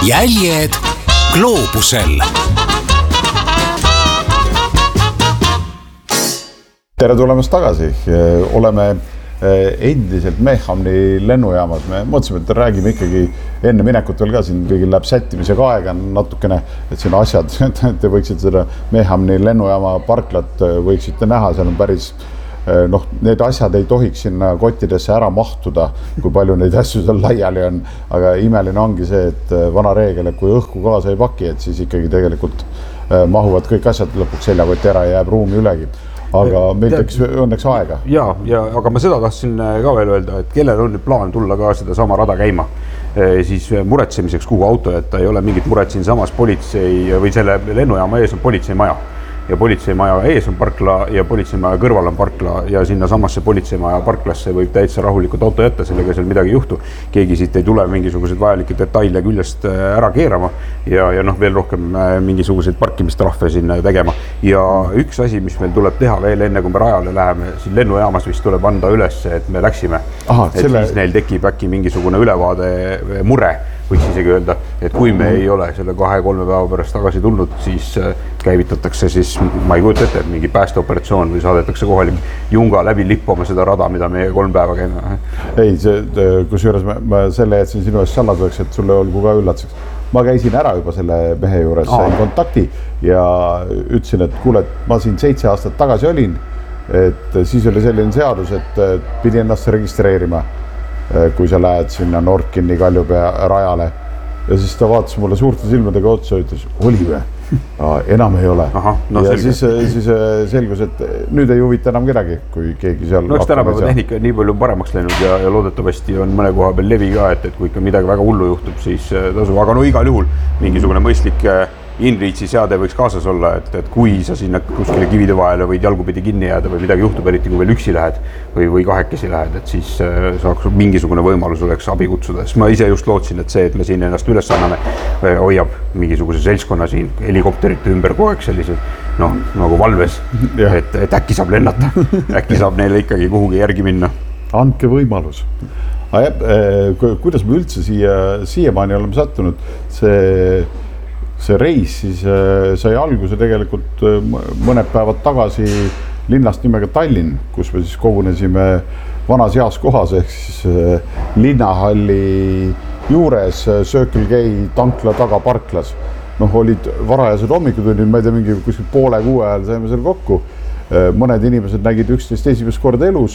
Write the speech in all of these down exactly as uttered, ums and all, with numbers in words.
jäljed gloobusel. Tere tulemast tagasi. Oleme endiselt Mehamni lennujaamas. Me mõtlesime, et räägime ikkagi enne minekut veel ka siin kõigil läheb sättimisega aega natukene, et siin asjad, te võiksite seda Mehamni lennujaama parklat võiksite näha, seal on päris noh, need asjad ei tohiks sinna kottidesse ära mahtuda, kui palju neid asju seal laiali on, aga imeline ongi see, et vana reegel, et kui õhku kaasa ei paki, et siis ikkagi tegelikult mahuvad kõik asjad lõpuks seljakotti ära ja jääb ruumi ülegi. Aga meil tekkis õnneks aega. Ja, ja, aga ma seda tahtsin ka veel öelda, et kellel on nüüd plaan tulla ka seda sama rada käima, siis muretsemiseks kuhu auto, et ta ei ole mingit muret siin samas politsei või selle lennujaama ees on politseimaja. Ja politseimaja ees on parkla ja politseimaja kõrval on parkla ja sinna samasse politseimaja parklasse võib täitsa rahulikult auto jätta, sellega seal midagi ei juhtu. Keegi siit ei tule mingisuguseid vajalikke detaile küljest ära keerama ja, ja noh, veel rohkem mingisuguseid parkimistrahve sinna tegema. Ja üks asi, mis meil tuleb teha veel enne, kui me rajale läheme, siin lennujaamas vist tuleb anda üles, et me läksime. Aha, et selle... siis neil tekib äkki mingisugune ülevaade mure, võiks isegi öelda, et kui me ei ole selle kahe-kolme päeva pärast tagasi tulnud, siis käivitatakse siis, ma ei kujuta ette, et mingi päästeoperatsioon või saadetakse kohalik junga läbi lippama seda rada, mida me kolm päeva käime. Ei, see, kus juures ma, ma selle jätsin sinu eest saladuseks, et sulle olgu ka üllatuseks. Ma käisin ära juba selle mehe juures, sain kontakti ja ütlesin, et kuule, et ma siin seitse aastat tagasi olin, et siis oli selline seadus, et pidi ennast registreerima, kui sa lähed sinna Nordkini Kaljupea rajale. Ja siis ta vaatas mulle suurte silmadega otsa ja ütles, oli või? Enam ei ole. Aha, no ja siis, siis selgus, et nüüd ei huvita enam kedagi, kui keegi seal... No eks tänapäeva tehnika nii palju paremaks läinud ja, ja loodetavasti on mõne koha peal levi ka, et, et kui ikka midagi väga hullu juhtub, siis tasu. Aga no igal juhul mingisugune mõistlik InReachi seade võiks kaasas olla, et, et kui sa sinna kuskile kivide vahele võid jalgupidi kinni jääda või midagi juhtub, eriti kui veel üksi lähed või, või kahekesi lähed, et siis saaks mingisugune võimalus oleks abi kutsuda. Siis ma ise just lootsin, et see, et me siin ennast üles anname, hoiab mingisuguse seltskonna siin helikopterite ümber kogu aeg sellised, noh, nagu valves, et, et äkki saab lennata, äkki saab neile ikkagi kuhugi järgi minna. Andke võimalus. Aga jah, kuidas me üldse siia, siiamaani oleme sattunud, see... See reis siis sai alguse tegelikult mõned päevad tagasi linnast nimega Tallinn, kus me siis kogunesime vanas heas kohas, ehk siis linnahalli juures Circle K tankla taga parklas. Noh, olid varajased hommikutunnid, ma ei tea, mingi kuskil poole kuue ajal saime seal kokku. Mõned inimesed nägid üksteist esimest korda elus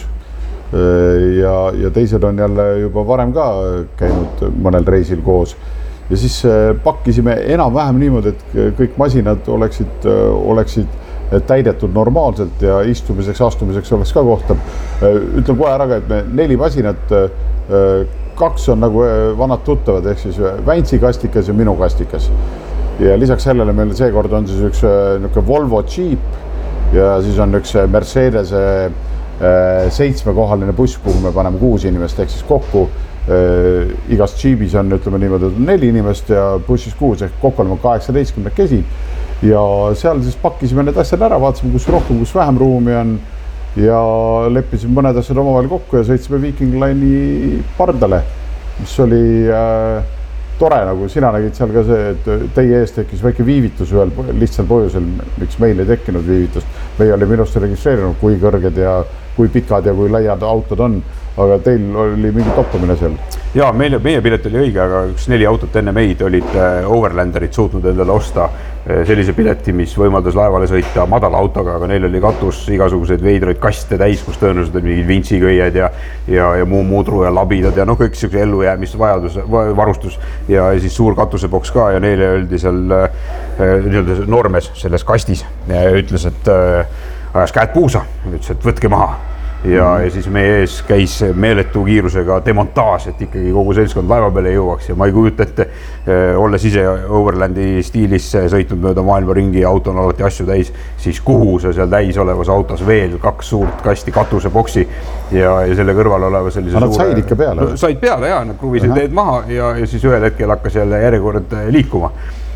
ja, ja teised on jälle juba varem ka käinud mõnel reisil koos. Ja siis pakkisime enam-vähem niimoodi, et kõik masinad oleksid, oleksid täidetud normaalselt ja istumiseks, astumiseks oleks ka kohta. Ütlen kohe ära, et me neli masinat, kaks on nagu vanad tuttavad, ehk siis Väntsi kastikas ja minu kastikas. Ja lisaks sellele meil seekord on siis üks Volvo Jeep ja siis on üks Mercedes seitsmekohaline buss, kuhu me paneme kuus inimest, ehk siis kokku. Äh, igas Jeepis on, ütleme niimoodi, neli inimest ja bussis kuus, ehk kokku oleme kaheksateistkümne kesi ja seal siis pakkisime need asjad ära, vaatasime, kus rohkem, kus vähem ruumi on ja leppisime mõned asjad omavahel kokku ja sõitsime Viking Line'i pardale, mis oli äh, tore, nagu sina nägid seal ka see, et teie ees tekkis väike viivitus ühel lihtsal põhjusel, miks meil ei tekkinud viivitust. Meie oli minust registreerinud, kui kõrged ja kui pikad ja kui laiad autod on, aga teil oli mingi toppamine seal. Jaa, meil, meie pilet oli õige, aga üks neli autot enne meid olid Overlanderid suutnud endale osta sellise pileti, mis võimaldas laevale sõita madala autoga, aga neil oli katus igasuguseid veidraid kaste täis, kus tõenäoliselt oli mingid vintsikõied ja, ja, ja muu muudru ja labidad ja noh, kõik siukse ellujäämis vajadus, varustus ja siis suur katuseboks ka ja neile öeldi seal äh, noormees selles kastis ja ütles, et äh, ajas käed puusa, ütles, et võtke maha. Ja, ja siis meie ees käis meeletu kiirusega demontaaž, et ikkagi kogu seltskond laeva peale jõuaks ja ma ei kujuta ette, olles ise Overlandi stiilis sõitnud mööda maailma ringi ja auto on alati asju täis, siis kuhu sa seal täis olevas autos veel kaks suurt kasti katuseboksi ja, ja selle kõrval oleva sellise suure... Nad said ikka peale? No, said peale, jaa, nad kruvisid teed maha ja, ja siis ühel hetkel hakkas jälle järjekord liikuma.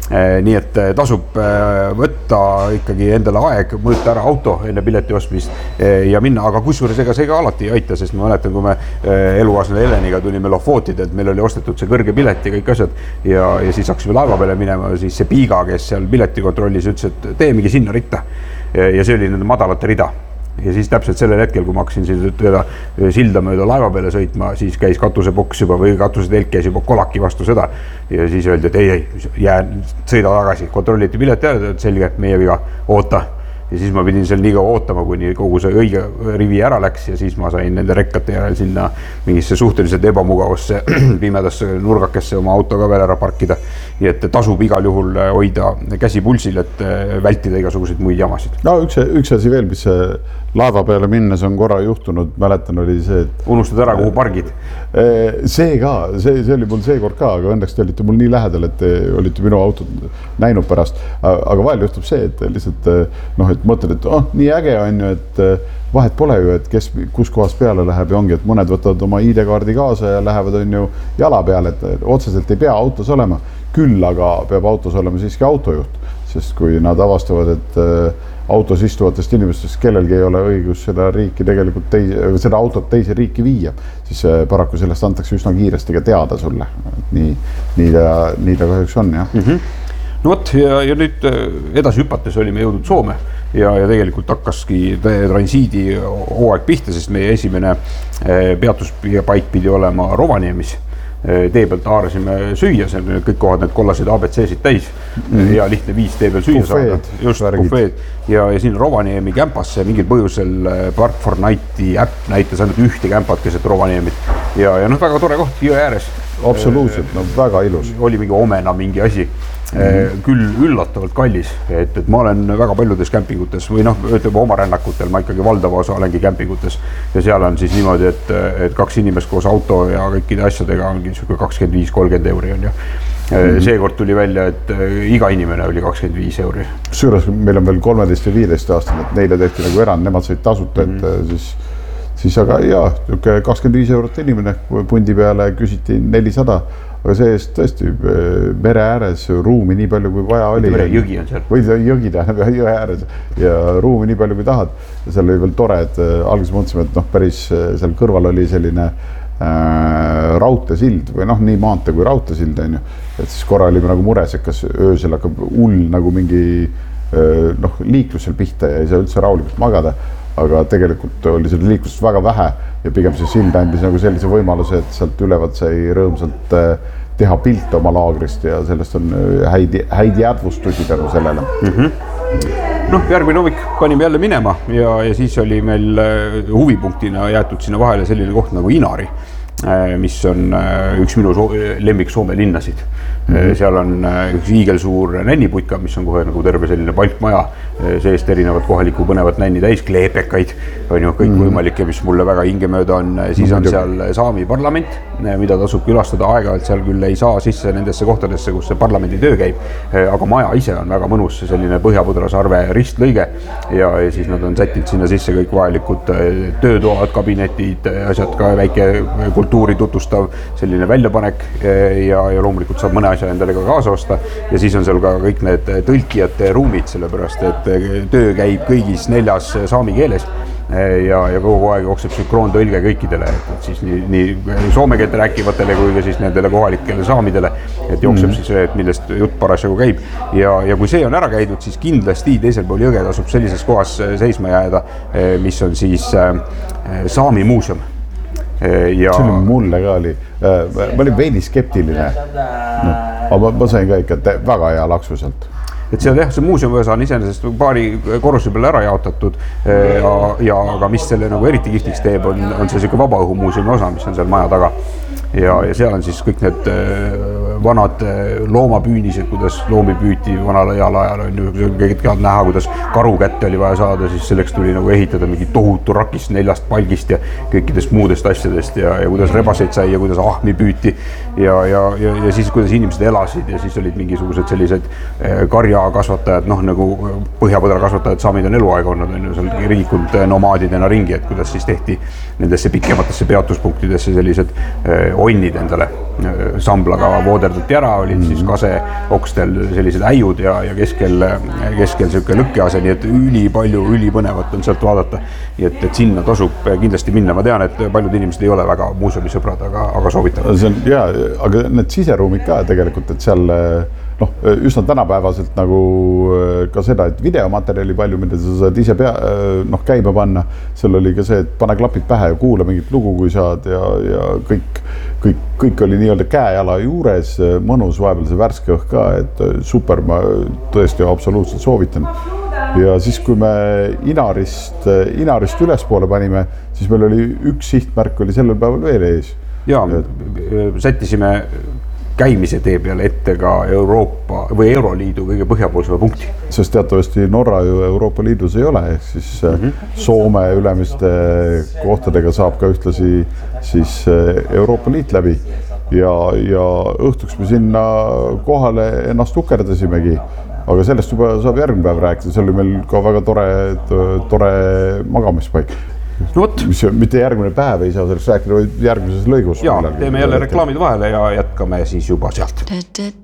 nii et tasub võtta ikkagi endale aeg, mõõta ära auto enne pileti ostmist ja minna, aga kusjuures ega see ka alati ei aita, sest ma mäletan, kui me elukaaslane Heleniga tulime Lofotidelt, meil oli ostetud see kõrge pilet ja kõik asjad ja, ja siis hakkasime laeva peale minema, siis see Piiga, kes seal piletikontrollis ütles, et teemegi sinna ritta ja see oli nende madalate rida. Ja siis täpselt sellel hetkel, kui ma hakkasin seda silda mööda laeva peale sõitma, siis käis katusepoks juba või katusetelk käis juba kolaki vastu seda ja siis öeldi, et ei, ei, jää, sõida tagasi, kontrolliti pileti ära, selge, meie viga, oota. Ja siis ma pidin seal nii kaua ootama, kuni kogu see õige rivi ära läks ja siis ma sain nende rekkate järel sinna mingisse suhteliselt ebamugavasse pimedasse nurgakesse oma auto ka veel ära parkida. Nii et tasub igal juhul hoida käsi pulsil, et vältida igasuguseid muid jamasid. No üks, üks asi veel, mis laeva peale minnes on korra juhtunud, mäletan oli see, et unustad ära, kuhu pargid. See ka, see, see oli mul seekord ka, aga õnneks te olite mul nii lähedal, et te olite minu autot näinud pärast. Aga vahel juhtub see, et lihtsalt noh, et mõtled, et oh, nii äge on ju, et vahet pole ju, et kes kus kohas peale läheb ja ongi, et mõned võtavad oma I D-kaardi kaasa ja lähevad on ju jala peale, et otseselt ei pea autos olema. Küll aga peab autos olema siiski autojuht, sest kui nad avastavad, et autos istuvatest inimestest kellelgi ei ole õigus seda riiki tegelikult teise, seda autot teise riiki viia, siis paraku sellest antakse üsna kiiresti ka teada sulle. Nii, nii, ta, nii ta kahjuks on, jah. Mm-hmm. No võt, ja, ja nüüd edasi hüpates olime jõudnud Soome ja, ja tegelikult hakkaski transiidi hooaeg pihta, sest meie esimene peatuspaik pidi olema Rovaniemis. Tee pealt haarasime süüa, see on kõik kohad need kollased A B C-sid täis mm. ja lihtne viis tee peal süüa saada. Just, bufeed. Ja, ja siin Rovaniemi kämpasse mingil põhjusel Park for Nighti äpp näitas ainult ühte kämpat keset Rovaniemit ja, ja noh, väga tore koht, jõe ääres. Absoluutselt, no väga ilus. Oli mingi omena mingi asi, mm-hmm. küll üllatavalt kallis, et, et ma olen väga paljudes kämpingutes või noh, ütleme oma rännakutel, ma ikkagi valdava osa olengi kämpingutes ja seal on siis niimoodi, et, et kaks inimest koos auto ja kõikide asjadega ongi kakskümmend viis kolmkümmend euri on ju. Mm-hmm. Seekord tuli välja, et iga inimene oli kakskümmend viis euri. Suures meil on veel kolmeteist ja viieteist aastane, et neile tehti nagu erand, nemad said tasuta, et mm-hmm. siis siis aga jaa, kakskümmend viis eurot inimene pundi peale küsiti nelisada, aga see eest tõesti mere ääres ruumi nii palju kui vaja oli. Jõgi on seal. Või jõgi tähendab jõe ääres ja ruumi nii palju kui tahad. Ja seal oli veel tore, et alguses mõtlesime, et noh, päris seal kõrval oli selline äh, raudtesild või noh, nii maante kui raudtesild on ju. Et siis korra olime nagu mures, et kas öösel hakkab hull nagu mingi äh, noh, liiklusel pihta ja ei saa üldse rahulikult magada. Aga tegelikult oli seda liiklust väga vähe ja pigem see sild andis nagu sellise võimaluse, et sealt ülevad sai rõõmsalt teha pilt oma laagrist ja sellest on häid, häid jäädvustusi tänu sellele. Mm-hmm. Noh, järgmine hommik panime jälle minema ja, ja siis oli meil huvipunktina jäetud sinna vahele selline koht nagu Inari, mis on üks minu lemmik Soome linnasid. Mm-hmm. Seal on üks hiigelsuur nänniputka, mis on kohe nagu terve selline palkmaja, seest erinevad kohaliku põnevat nänni täis, kleepekaid, on ju kõik mm-hmm. võimalikke, mis mulle väga hingemööda on. Siis on seal Saami parlament, mida tasub külastada aeg-ajalt, seal küll ei saa sisse nendesse kohtadesse, kus see parlamendi töö käib, aga maja ise on väga mõnus, selline Põhja-Põdrasarve ristlõige ja, ja siis nad on sättinud sinna sisse kõik vajalikud töötoad, kabinetid, asjad ka väike kultuuri tutustav selline väljapanek ja, ja loomulikult saab mõne asja endale ka kaasa osta ja siis on seal ka kõik need tõlkijate ruumid, sellepärast et töö käib kõigis neljas saami keeles ja, ja kogu aeg jookseb sünkroontõlge kõikidele, et siis nii, nii soome keelt rääkivatele kui ka siis nendele kohalikele saamidele, et jookseb mm. siis, et millest jutt parasjagu käib ja, ja kui see on ära käidud, siis kindlasti teisel pool jõge tasub sellises kohas seisma jääda, mis on siis Saami muuseum. Ja... see oli mulle ka oli, ma olin veidi skeptiline, no, aga ma sain ka ikka väga hea laksu sealt. Et seal jah, see muuseumi osa on iseenesest paari korruse peale ära jaotatud ja, ja aga mis selle nagu eriti kihtiks teeb, on, on see selline vabaõhumuuseumi osa, mis on seal maja taga. Ja, ja seal on siis kõik need vanad loomapüünised, kuidas loomi püüti vanal ajal ajal on ju kõik näha, kuidas karu kätte oli vaja saada, siis selleks tuli nagu ehitada mingi tohutu rakist neljast palgist ja kõikidest muudest asjadest ja, ja kuidas rebaseid sai ja kuidas ahmi püüti ja, ja, ja, ja siis kuidas inimesed elasid ja siis olid mingisugused sellised karjakasvatajad, noh nagu Põhja-Põdra kasvatajad saamid on eluaeg olnud, on ju seal liikunud nomaadidena ringi, et kuidas siis tehti nendesse pikematesse peatuspunktidesse sellised onnid endale Samblaga, Voodela kummerdati ära, olid siis kase okstel sellised äiud ja, ja keskel, keskel sihuke lükkease, nii et üli palju, üli põnevat on sealt vaadata. Et, et sinna tasub kindlasti minna. Ma tean, et paljud inimesed ei ole väga muuseumisõbrad, aga, aga soovitan. See on, jaa, aga need siseruumid ka tegelikult, et seal noh, üsna tänapäevaselt nagu ka seda, et videomaterjali palju, mida sa saad ise pea, noh, käima panna. Seal oli ka see, et pane klapid pähe ja kuula mingit lugu, kui saad ja, ja kõik, kõik, kõik oli nii-öelda käejala juures, mõnus vahepeal see värske õhk ka, et super, ma tõesti absoluutselt soovitan. Ja siis, kui me Inarist, Inarist ülespoole panime, siis meil oli üks sihtmärk oli sellel päeval veel ees. Jaa, sättisime käimise tee peale ette ka Euroopa või Euroliidu kõige põhjapoolsema punkti. Sest teatavasti Norra ju Euroopa Liidus ei ole, ehk siis mm-hmm. Soome ülemiste kohtadega saab ka ühtlasi siis Euroopa Liit läbi ja, ja õhtuks me sinna kohale ennast ukerdasimegi, aga sellest juba saab järgmine päev rääkida, see oli meil ka väga tore, tore magamispaik. No võt. Mis mitte järgmine päev ei saa sellest rääkida, vaid järgmises lõigus. Jaa, teeme jälle reklaamid vahele ja jätkame siis juba sealt.